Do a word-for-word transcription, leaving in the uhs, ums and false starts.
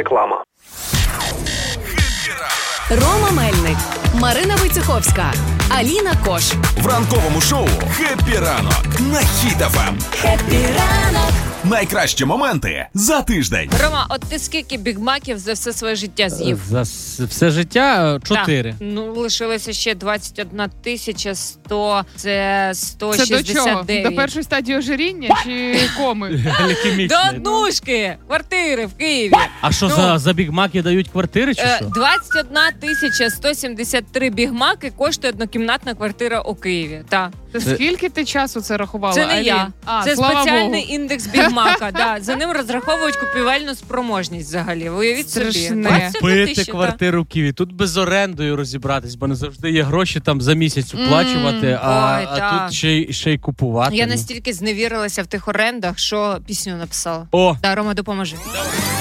Реклама. Рома Мельник, Марина Войцеховська, Аліна Кош. В ранковому шоу «Хеппі ранок» на Хіт еф ем. Хеппі ранок. Найкращі моменти за тиждень. Рома, от ти скільки бігмаків за все своє життя з'їв? За с- все життя чотири. Так. Ну, лишилося ще двадцять одна тисяча сто, це сто Це шістдесят дев'ять. до чого? До першої стадії ожиріння чи коми? Глікемічний. До однушки, квартири в Києві. А що Ну, за, за бігмаки дають квартири чи Е, що? двадцять одна тисяча сто сімдесят три бігмаки коштує однокімнатна квартира у Києві. Так. Це скільки ти часу це рахувала? Це не Алін? я. А, це слава спеціальний Богу. індекс бігмака. Да. За ним розраховують купівельну спроможність взагалі. Уявіть собі. Страшне. двадцять одна Купити тисяча, квартиру в Києві. Тут без орендою розібратись, бо не завжди є гроші там за місяць оплачувати, а, ой, а так. тут ще й, ще й купувати. Я ну. настільки зневірилася в тих орендах, що пісню написала. О, Да, Рома, допоможи.